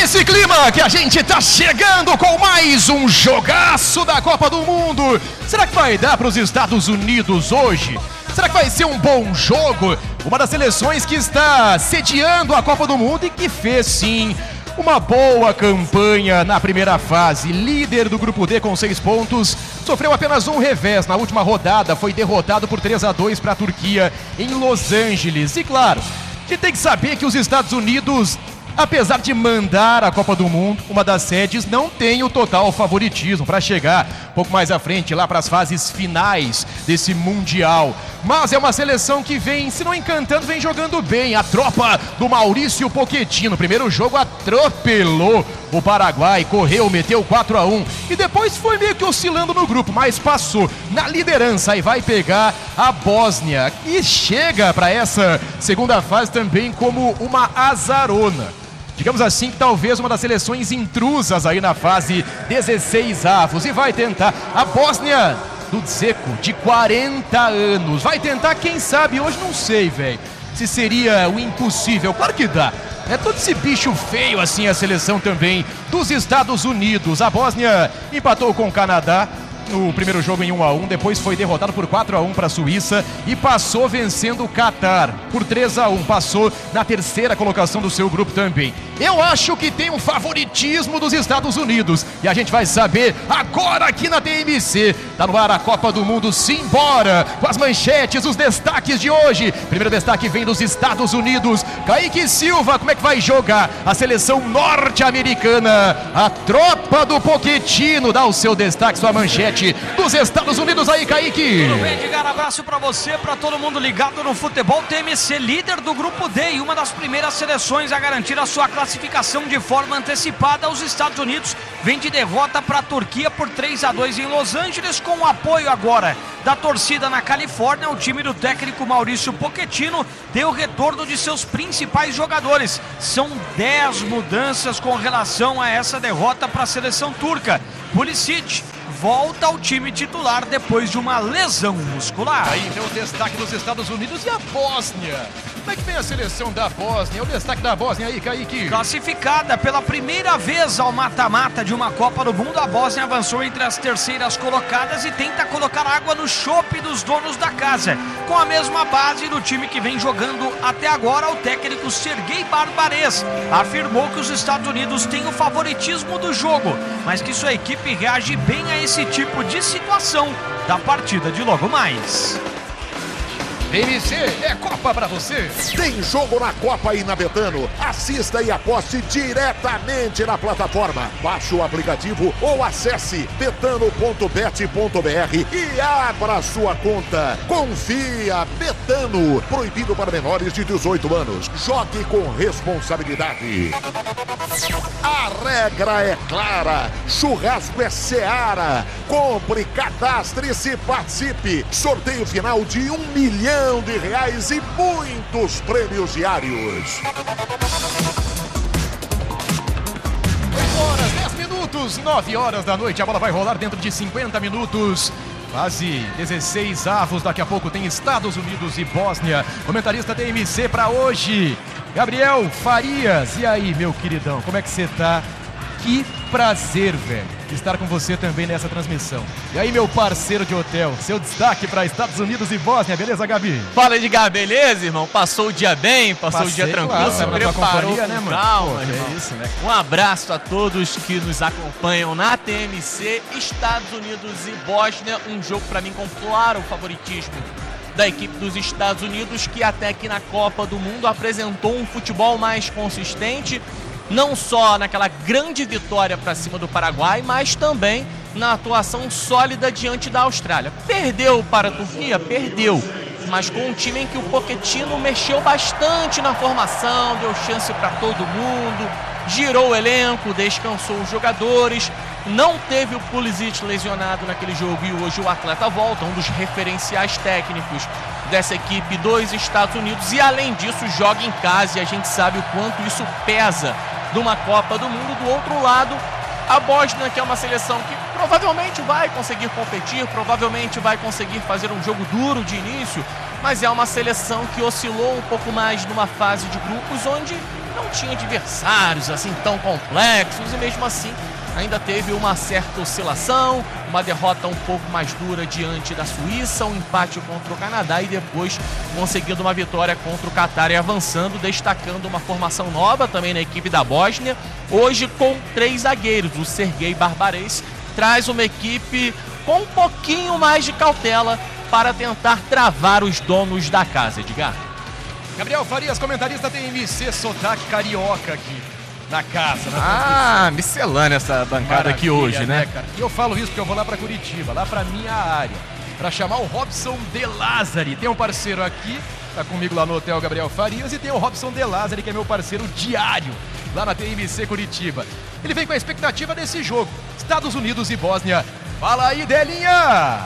nesse clima que a gente tá chegando com mais um jogaço da Copa do Mundo. Será que vai dar para os Estados Unidos hoje? Será que vai ser um bom jogo? Uma das seleções que está sediando a Copa do Mundo e que fez, sim, uma boa campanha na primeira fase. Líder do grupo D com 6 pontos, sofreu apenas um revés na última rodada. Foi derrotado por 3-2 para a Turquia em Los Angeles. E claro, a gente tem que saber que os Estados Unidos, apesar de mandar a Copa do Mundo, uma das sedes, não tem o total favoritismo para chegar um pouco mais à frente, lá para as fases finais desse Mundial. Mas é uma seleção que vem, se não encantando, vem jogando bem. A tropa do Maurício Pochettino, no primeiro jogo, atropelou o Paraguai, correu, meteu 4-1 e depois foi meio que oscilando no grupo, mas passou na liderança e vai pegar a Bósnia, que chega para essa segunda fase também como uma azarona. Digamos assim, que talvez uma das seleções intrusas aí na fase 16avos. E vai tentar a Bósnia do Dzeko, de 40 anos. Vai tentar, quem sabe, hoje não sei, velho, se seria o impossível. Claro que dá. É todo esse bicho feio assim a seleção também dos Estados Unidos. A Bósnia empatou com o Canadá no primeiro jogo em 1-1, depois foi derrotado por 4-1 para a Suíça e passou vencendo o Catar por 3-1, passou na terceira colocação do seu grupo também. Eu acho que tem um favoritismo dos Estados Unidos e a gente vai saber agora aqui na TMC. Tá no ar a Copa do Mundo, simbora com as manchetes, os destaques de hoje. Primeiro destaque vem dos Estados Unidos. Kaique Silva, como é que vai jogar a seleção norte-americana? A tropa do Pochettino dá o seu destaque, sua manchete dos Estados Unidos aí, Kaique. Tudo bem, Edgar? Abraço pra você, pra todo mundo ligado no futebol. TMC, líder do grupo D e uma das primeiras seleções a garantir a sua classificação de forma antecipada. Os Estados Unidos vem de derrota para a Turquia por 3-2 em Los Angeles, com o apoio agora da torcida na Califórnia. O time do técnico Maurício Pochettino deu o retorno de seus principais jogadores. São 10 mudanças com relação a essa derrota para a seleção turca. Pulisic volta ao time titular depois de uma lesão muscular. Aí tem o destaque dos Estados Unidos e a Bósnia. Como é que vem a seleção da Bósnia? O destaque da Bósnia aí, Kaique. Classificada pela primeira vez ao mata-mata de uma Copa do Mundo, a Bósnia avançou entre as terceiras colocadas e tenta colocar água no chope dos donos da casa. Com a mesma base do time que vem jogando até agora, o técnico Sergei Barbares afirmou que os Estados Unidos têm o favoritismo do jogo, mas que sua equipe reage bem a esse tipo de situação da partida de logo mais. TMC é Copa pra você. Tem jogo na Copa aí na Betano. Assista e aposte diretamente na plataforma. Baixe o aplicativo ou acesse betano.bet.br e abra sua conta. Confia, Betano. Proibido para menores de 18 anos. Jogue com responsabilidade. A regra é clara. Churrasco é Seara. Compre, cadastre-se e participe. Sorteio final de R$1 milhão e muitos prêmios diários. 9 horas da noite, a bola vai rolar dentro de 50 minutos. Fase 16avos, daqui a pouco tem Estados Unidos e Bósnia. Comentarista TMC para hoje, Gabriel Farias. E aí, meu queridão, como é que você tá? Que prazer, velho, estar com você também nessa transmissão. E aí, meu parceiro de hotel, seu destaque para Estados Unidos e Bósnia, beleza, Gabi? Fala, Edgar, beleza, irmão? Passou o dia bem, passou o dia tranquilo, claro, se preparou, né, mano? Calma, Pô, irmão. é isso, né? Um abraço a todos que nos acompanham na TMC. Estados Unidos e Bósnia, um jogo para mim com claro favoritismo da equipe dos Estados Unidos, que até aqui na Copa do Mundo apresentou um futebol mais consistente, não só naquela grande vitória para cima do Paraguai, mas também na atuação sólida diante da Austrália. Perdeu para a Turquia? Perdeu, mas com um time em que o Pochettino mexeu bastante na formação, deu chance para todo mundo, girou o elenco, descansou os jogadores, não teve o Pulisic lesionado naquele jogo e hoje o atleta volta, um dos referenciais técnicos dessa equipe dos Estados Unidos, e além disso joga em casa, e a gente sabe o quanto isso pesa numa Copa do Mundo. Do outro lado, a Bósnia, que é uma seleção que provavelmente vai conseguir competir, provavelmente vai conseguir fazer um jogo duro de início, mas é uma seleção que oscilou um pouco mais numa fase de grupos onde não tinha adversários assim tão complexos e mesmo assim ainda teve uma certa oscilação, uma derrota um pouco mais dura diante da Suíça, um empate contra o Canadá e depois conseguindo uma vitória contra o Catar e avançando, destacando uma formação nova também na equipe da Bósnia, hoje com 3 zagueiros. O Sergei Barbares traz uma equipe com um pouquinho mais de cautela para tentar travar os donos da casa, Edgar. Gabriel Farias, comentarista TMC, sotaque carioca aqui na casa. Miscelânea essa bancada aqui hoje, né? Cara? E eu falo isso porque eu vou lá pra Curitiba, lá pra minha área, pra chamar o Robson De Lázari. Tem um parceiro aqui, tá comigo lá no Hotel Gabriel Farias, e tem o Robson De Lázari, que é meu parceiro diário lá na TMC Curitiba. Ele vem com a expectativa desse jogo, Estados Unidos e Bósnia. Fala aí, Delinha!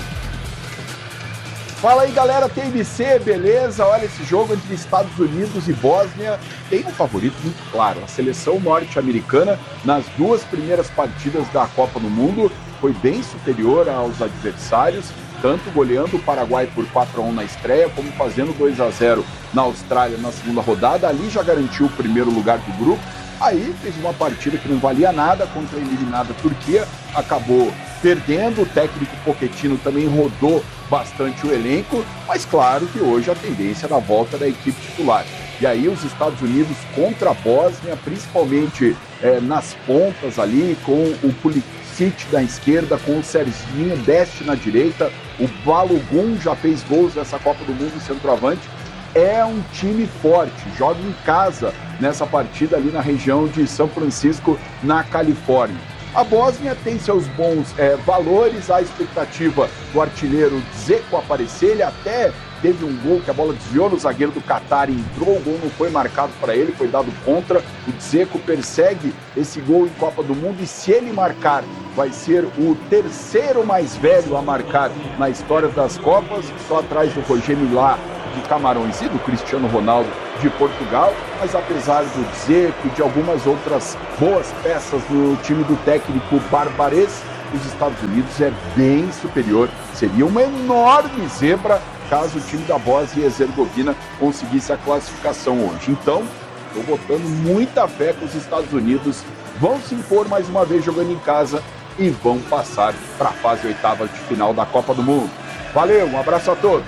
Fala aí, galera, TMC, beleza? Olha, esse jogo entre Estados Unidos e Bósnia tem um favorito muito claro. A seleção norte-americana, nas 2 primeiras partidas da Copa do Mundo, foi bem superior aos adversários, tanto goleando o Paraguai por 4-1 na estreia, como fazendo 2-0 na Austrália na segunda rodada. Ali já garantiu o primeiro lugar do grupo. Aí fez uma partida que não valia nada contra a eliminada Turquia, acabou perdendo. O técnico Pochettino também rodou bastante o elenco, mas claro que hoje a tendência é da volta da equipe titular. E aí os Estados Unidos contra a Bósnia, principalmente nas pontas ali, com o Pulisic da esquerda, com o Serginho Deste na direita, o Balogun já fez gols nessa Copa do Mundo, centroavante. É um time forte, joga em casa nessa partida ali na região de São Francisco, na Califórnia. A Bósnia tem seus bons valores, a expectativa do artilheiro Dzeko aparecer, ele até teve um gol que a bola desviou no zagueiro do Catar e entrou, o gol não foi marcado para ele, foi dado contra. O Dzeko persegue esse gol em Copa do Mundo e se ele marcar, vai ser o terceiro mais velho a marcar na história das Copas, só atrás do Roger Milá de Camarões e do Cristiano Ronaldo de Portugal, mas apesar do Dzeko e de algumas outras boas peças no time do técnico Barbares, os Estados Unidos é bem superior. Seria uma enorme zebra caso o time da Bósnia e Herzegovina conseguisse a classificação hoje. Então, estou botando muita fé que os Estados Unidos vão se impor mais uma vez jogando em casa e vão passar para a fase 8ª de final da Copa do Mundo. Valeu, um abraço a todos.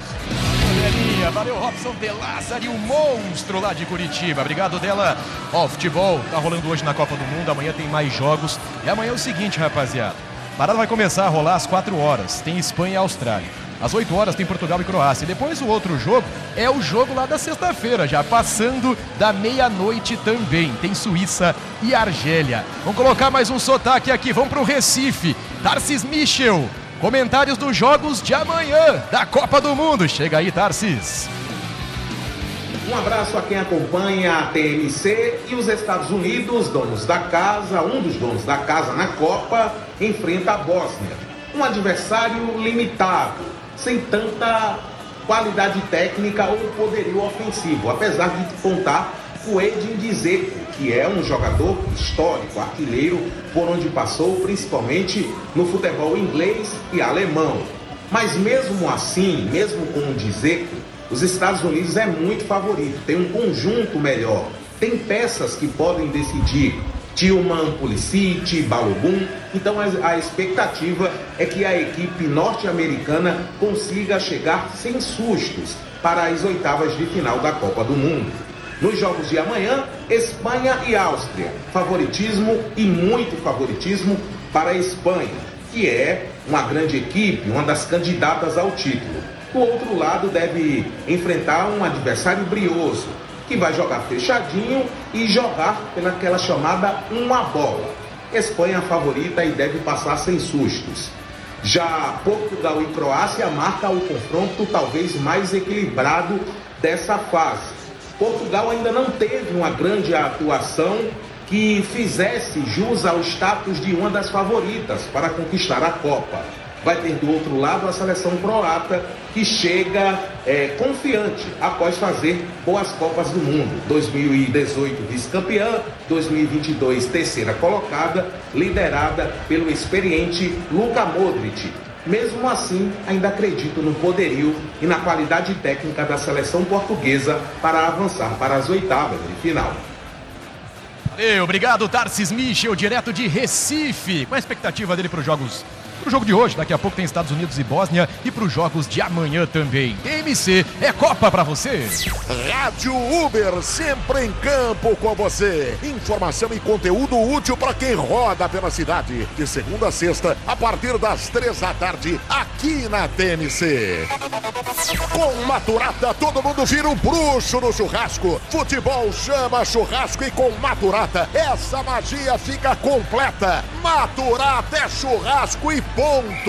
Valeu, Robson De Lázari, o monstro lá de Curitiba. Obrigado, Dela. Ó, o futebol tá rolando hoje na Copa do Mundo, amanhã tem mais jogos. E amanhã é o seguinte, rapaziada. A parada vai começar a rolar às 4 horas. Tem Espanha e Austrália. Às 8 horas tem Portugal e Croácia. E depois o outro jogo é o jogo lá da sexta-feira, já passando da meia-noite também. Tem Suíça e Argélia. Vamos colocar mais um sotaque aqui. Vamos pro Recife. Tarsis Michel. Comentários dos jogos de amanhã da Copa do Mundo. Chega aí, Tarsis. Um abraço a quem acompanha a TMC e os Estados Unidos, donos da casa. Um dos donos da casa na Copa enfrenta a Bósnia. Um adversário limitado, sem tanta qualidade técnica ou poderio ofensivo, apesar de contar com Edin Dzeko, que é um jogador histórico, artilheiro, por onde passou, principalmente no futebol inglês e alemão. Mas mesmo assim, mesmo com o Dzeko, os Estados Unidos é muito favorito, tem um conjunto melhor, tem peças que podem decidir, Tillman, Pulisic, Balogun. Então a expectativa é que a equipe norte-americana consiga chegar sem sustos para as 8ª de final da Copa do Mundo. Nos jogos de amanhã, Espanha e Áustria. Favoritismo e muito favoritismo para a Espanha, que é uma grande equipe, uma das candidatas ao título. Do outro lado, deve enfrentar um adversário brioso, que vai jogar fechadinho e jogar pelaquela chamada uma bola. Espanha favorita e deve passar sem sustos. Já Portugal e Croácia marca o confronto talvez mais equilibrado dessa fase. Portugal ainda não teve uma grande atuação que fizesse jus ao status de uma das favoritas para conquistar a Copa. Vai ter do outro lado a seleção croata, que chega confiante após fazer boas Copas do Mundo. 2018 vice-campeã, 2022 terceira colocada, liderada pelo experiente Luka Modric. Mesmo assim, ainda acredito no poderio e na qualidade técnica da seleção portuguesa para avançar para as 8ª de final. Obrigado, Tarsis Michel, direto de Recife. Qual a expectativa dele para os jogos? Pro jogo de hoje, daqui a pouco tem Estados Unidos e Bósnia, e para os jogos de amanhã também. TMC é Copa para você. Rádio Uber, sempre em campo com você. Informação e conteúdo útil para quem roda pela cidade. De segunda a sexta, a partir das 3 da tarde, aqui na TMC. Com Maturata, todo mundo vira um bruxo no churrasco. Futebol chama churrasco e com Maturata, essa magia fica completa. Maturata é churrasco e ponto.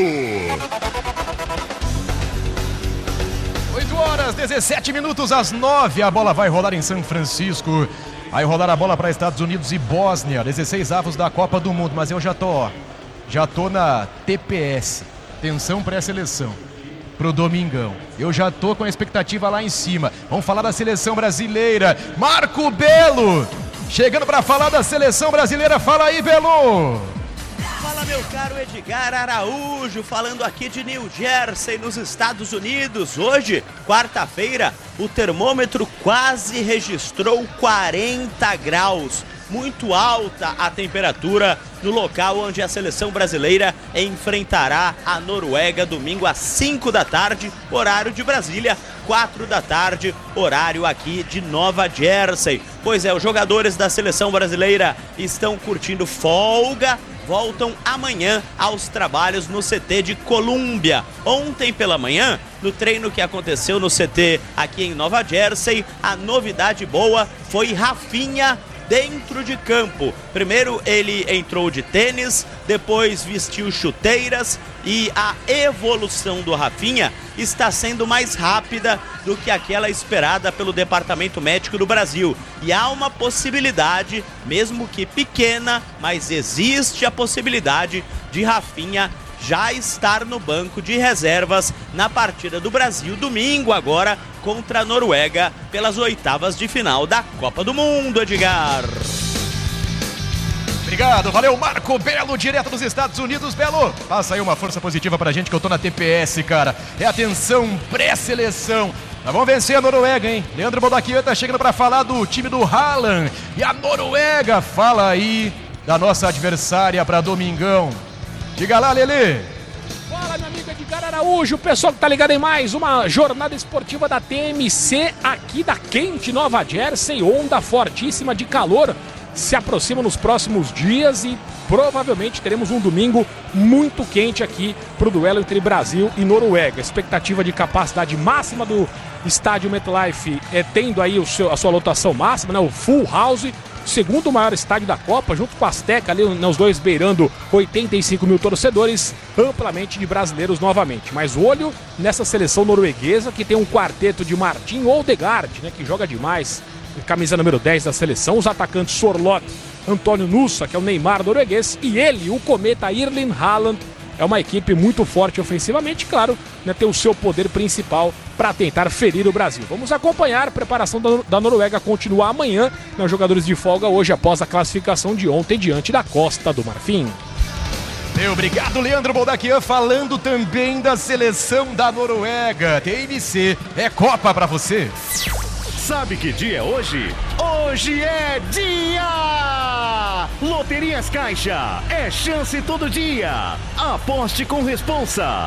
8 horas, 17 minutos às 9. A bola vai rolar em São Francisco. Vai rolar a bola para Estados Unidos e Bósnia. 16 avos da Copa do Mundo. Mas eu já tô na TPS. Tensão pré-seleção. Pro domingão. Eu já tô com a expectativa lá em cima. Vamos falar da seleção brasileira. Marco Belo. Chegando para falar da seleção brasileira. Fala aí, Belo. Fala, meu caro Edgar Araújo, falando aqui de New Jersey, nos Estados Unidos. Hoje, quarta-feira, o termômetro quase registrou 40 graus. Muito alta a temperatura no local onde a seleção brasileira enfrentará a Noruega domingo às 5 da tarde, horário de Brasília, 4 da tarde, horário aqui de Nova Jersey. Pois é, os jogadores da seleção brasileira estão curtindo folga, voltam amanhã aos trabalhos no CT de Colômbia. Ontem pela manhã, no treino que aconteceu no CT aqui em Nova Jersey, a novidade boa foi Rafinha dentro de campo. Primeiro ele entrou de tênis, depois vestiu chuteiras e a evolução do Rafinha está sendo mais rápida do que aquela esperada pelo Departamento Médico do Brasil. E há uma possibilidade, mesmo que pequena, mas existe a possibilidade de Rafinha já estar no banco de reservas na partida do Brasil domingo agora contra a Noruega pelas oitavas de final da Copa do Mundo, Edgar. Obrigado, valeu Marco Belo, direto dos Estados Unidos. Belo, passa aí uma força positiva pra gente que eu tô na TPS, cara. É atenção pré-seleção. Nós vamos vencer a Noruega, hein? Leandro Bodaquian tá chegando pra falar do time do Haaland. E a Noruega, fala aí da nossa adversária pra domingão. Diga lá, Lelê. Fala, meu amigo Edgar Araújo, o pessoal que tá ligado em mais uma jornada esportiva da TMC aqui da quente Nova Jersey. Onda fortíssima de calor se aproxima nos próximos dias e provavelmente teremos um domingo muito quente aqui pro duelo entre Brasil e Noruega. Expectativa de capacidade máxima do estádio MetLife tendo aí a sua lotação máxima, né? O full house. Segundo maior estádio da Copa, junto com a Azteca, ali os dois beirando 85 mil torcedores, amplamente de brasileiros novamente. Mas olho nessa seleção norueguesa, que tem um quarteto de Martin Odegaard, né, que joga demais, camisa número 10 da seleção, os atacantes Sorloth, Antônio Nusa, que é o Neymar norueguês, e ele, o cometa Erling Haaland. É uma equipe muito forte ofensivamente, claro, né, tem o seu poder principal para tentar ferir o Brasil. Vamos acompanhar, a preparação da Noruega continua amanhã, né, os jogadores de folga hoje após a classificação de ontem diante da Costa do Marfim. Obrigado, Leandro Boldaquian, falando também da seleção da Noruega. TMC é Copa para você. Sabe que dia é hoje? Hoje é dia! Loterias Caixa, é chance todo dia. Aposte com responsa.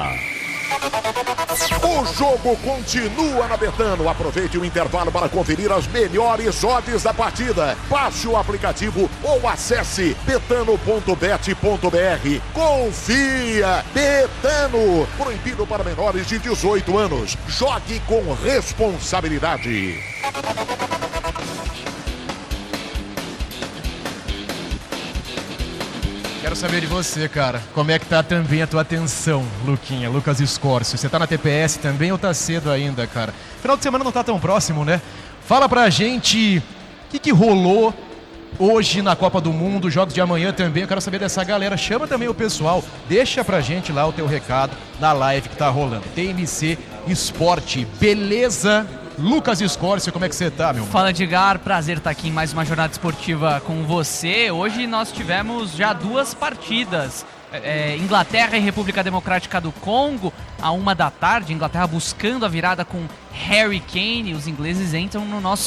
O jogo continua na Betano. Aproveite o intervalo para conferir as melhores odds da partida. Baixe o aplicativo ou acesse betano.bet.br. Confia! Betano. Proibido para menores de 18 anos. Jogue com responsabilidade. Quero saber de você, cara. Como é que tá também a tua atenção, Luquinha, Lucas Escórcio? Você tá na TPS também ou tá cedo ainda, cara? Final de semana não tá tão próximo, né? Fala pra gente o que rolou hoje na Copa do Mundo, jogos de amanhã também. Eu quero saber dessa galera. Chama também o pessoal. Deixa pra gente lá o teu recado na live que tá rolando. TMC Esporte, beleza? Lucas Escórcio, como é que você tá, meu? Fala, Edgar, prazer estar aqui em mais uma jornada esportiva com você. Hoje nós tivemos já duas partidas, Inglaterra e República Democrática do Congo, à 1 da tarde, Inglaterra buscando a virada com Harry Kane. Os ingleses entram no nosso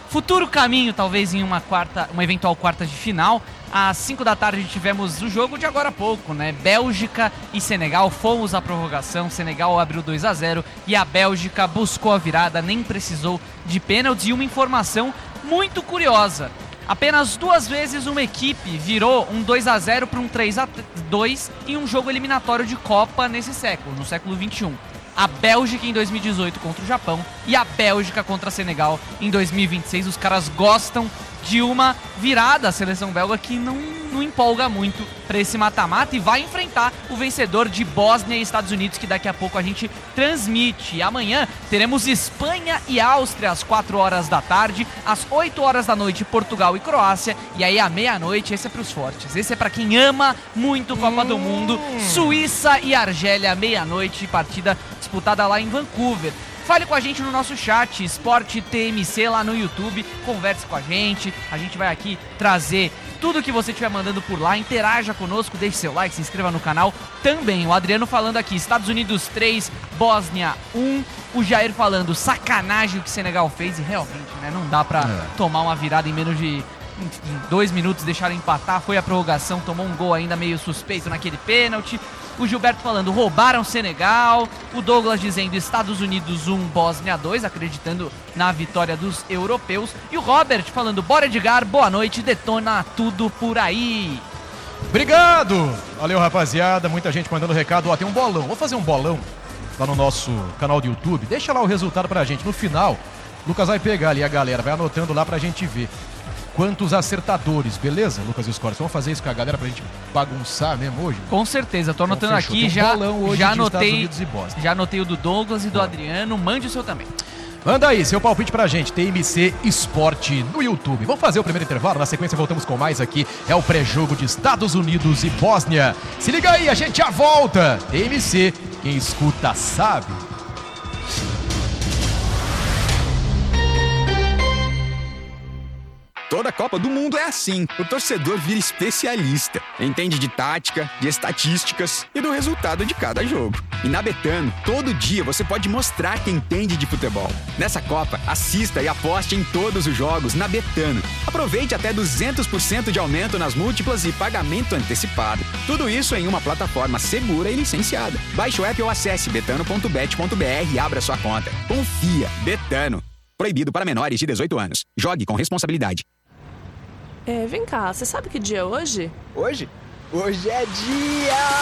futuro caminho, talvez, em uma eventual quarta de final. Às 5 da tarde tivemos o jogo de agora há pouco, né? Bélgica e Senegal, fomos à prorrogação, Senegal abriu 2-0 e a Bélgica buscou a virada, nem precisou de pênaltis. E uma informação muito curiosa, apenas 2 vezes uma equipe virou um 2-0 para um 3-2 em um jogo eliminatório de Copa nesse século, no século XXI. A Bélgica em 2018 contra o Japão e a Bélgica contra a Senegal em 2026. Os caras gostam de uma virada, a seleção belga que não empolga muito para esse mata-mata e vai enfrentar o vencedor de Bósnia e Estados Unidos, que daqui a pouco a gente transmite. E amanhã teremos Espanha e Áustria às 4 horas da tarde, às 8 horas da noite Portugal e Croácia, e aí à meia-noite, esse é para os fortes, esse é para quem ama muito Copa do Mundo, Suíça e Argélia, meia-noite, partida disputada lá em Vancouver. Fale com a gente no nosso chat, Esporte TMC lá no YouTube, converse com a gente vai aqui trazer tudo que você estiver mandando por lá, interaja conosco, deixe seu like, se inscreva no canal. Também o Adriano falando aqui, Estados Unidos 3, Bósnia 1, o Jair falando, sacanagem o que o Senegal fez, e realmente, né, não dá pra tomar uma virada em menos de 2 minutos, deixaram empatar, foi a prorrogação, tomou um gol ainda meio suspeito naquele pênalti. O Gilberto falando, roubaram Senegal. O Douglas dizendo, Estados Unidos 1, Bósnia 2, acreditando na vitória dos europeus. E o Robert falando, bora Edgar, boa noite, detona tudo por aí. Obrigado! Valeu, rapaziada, muita gente mandando recado. Ó, tem um bolão, vou fazer um bolão lá no nosso canal do YouTube. Deixa lá o resultado pra gente. No final, o Lucas vai pegar ali a galera, vai anotando lá pra gente ver quantos acertadores, beleza, Lucas e Scores? Vamos fazer isso com a galera pra gente bagunçar mesmo hoje? Com certeza, tô anotando então, aqui, já anotei o do Douglas e do Adriano, mande o seu também. Manda aí seu palpite pra gente, TMC Esporte no YouTube. Vamos fazer o primeiro intervalo, na sequência voltamos com mais aqui, é o pré-jogo de Estados Unidos e Bósnia. Se liga aí, a gente já volta. TMC, quem escuta sabe. Toda Copa do Mundo é assim. O torcedor vira especialista. Entende de tática, de estatísticas e do resultado de cada jogo. E na Betano, todo dia você pode mostrar que entende de futebol. Nessa Copa, assista e aposte em todos os jogos na Betano. Aproveite até 200% de aumento nas múltiplas e pagamento antecipado. Tudo isso em uma plataforma segura e licenciada. Baixe o app ou acesse betano.bet.br e abra sua conta. Confia. Betano. Proibido para menores de 18 anos. Jogue com responsabilidade. Vem cá, você sabe que dia é hoje? Hoje? Hoje é dia...